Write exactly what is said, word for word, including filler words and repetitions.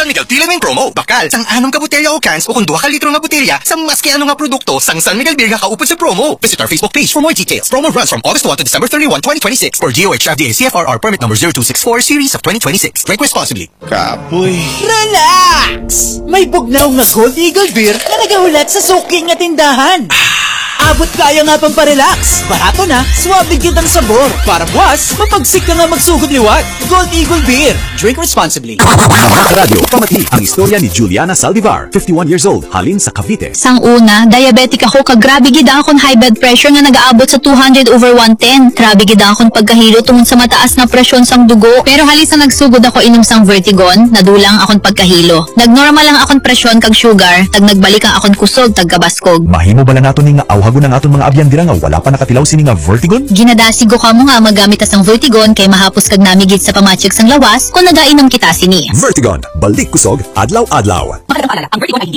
San Miguel Tilamin promo. Bakal, sang anong ka botelya o cans o kung duha ka litro nga botelya, sa maski ano nga produkto, sang San Miguel Beer nga kaupod sa promo. Visit our Facebook page for more details. Promo runs from August first to December thirty-first, twenty twenty-six for D O H F D A C F R R permit number zero two six four series of twenty twenty-six. Drink responsibly. Kapoy. Relax! May bugnaw nga Gold Eagle Beer na nagahulat sa suking nga tindahan. Abot kaya nga pang parelax. Barato na, suwabig kitang sabor. Para buwas, mapagsik ka nga magsugod liwat. Gold Eagle Beer. Drink responsibly. Radio, pamati ang istorya ni Juliana Saldivar, fifty-one years old, halin sa Cavite. Sang una, diabetic ako, kag grabe gid akon high blood pressure nga nagaabot sa two hundred over one ten. Grabe gid akon pagkahilo tungod sa mataas nga presyon sang dugo. Pero halis na nagsugod ako inom sang Vertigon, nadulang akon pagkahilo. Nagnormal lang akon presyon kag sugar, tag nagbalik ang akon kusog tag kabaskog. Mahimo bala nato ni nga awhago ng aton mga abyan dira nga wala pa nakatilaw sini nga Vertigon? Ginadasig ko kamo nga magamit asang Vertigon kay mahapos kag namigit sa pamatsig sang lawas kung nagainom kita sini. Vertigon, balik kusog, adlaw-adlaw. Makadang paalala, ang Vertigon ay